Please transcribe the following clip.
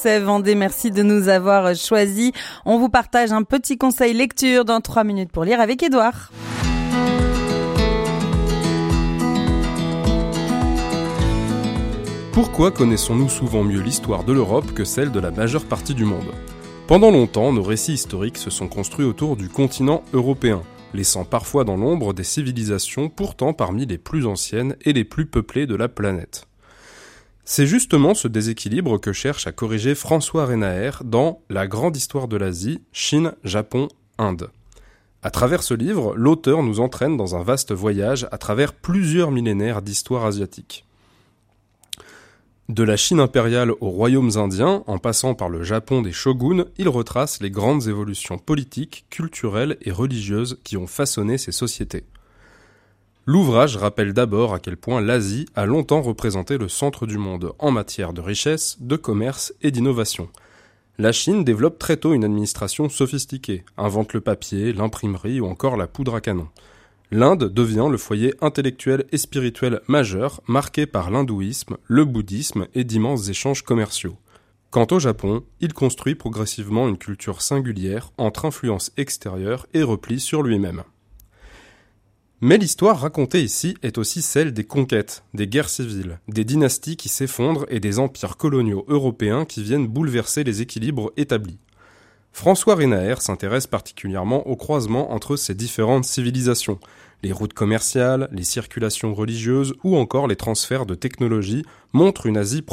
Vendée, merci de nous avoir choisis. On vous partage un petit conseil lecture dans 3 minutes pour lire avec Édouard. Pourquoi connaissons-nous souvent mieux l'histoire de l'Europe que celle de la majeure partie du monde ? Pendant longtemps, nos récits historiques se sont construits autour du continent européen, laissant parfois dans l'ombre des civilisations pourtant parmi les plus anciennes et les plus peuplées de la planète. C'est justement ce déséquilibre que cherche à corriger François Renaer dans La grande histoire de l'Asie, Chine, Japon, Inde. À travers ce livre, l'auteur nous entraîne dans un vaste voyage à travers plusieurs millénaires d'histoire asiatique. De la Chine impériale aux royaumes indiens, en passant par le Japon des shoguns, il retrace les grandes évolutions politiques, culturelles et religieuses qui ont façonné ces sociétés. L'ouvrage rappelle d'abord à quel point l'Asie a longtemps représenté le centre du monde en matière de richesse, de commerce et d'innovation. La Chine développe très tôt une administration sophistiquée, invente le papier, l'imprimerie ou encore la poudre à canon. L'Inde devient le foyer intellectuel et spirituel majeur, marqué par l'hindouisme, le bouddhisme et d'immenses échanges commerciaux. Quant au Japon, il construit progressivement une culture singulière entre influence extérieure et repli sur lui-même. Mais l'histoire racontée ici est aussi celle des conquêtes, des guerres civiles, des dynasties qui s'effondrent et des empires coloniaux européens qui viennent bouleverser les équilibres établis. François Renaer s'intéresse particulièrement au croisement entre ces différentes civilisations, les routes commerciales, les circulations religieuses ou encore les transferts de technologies montrent une Asie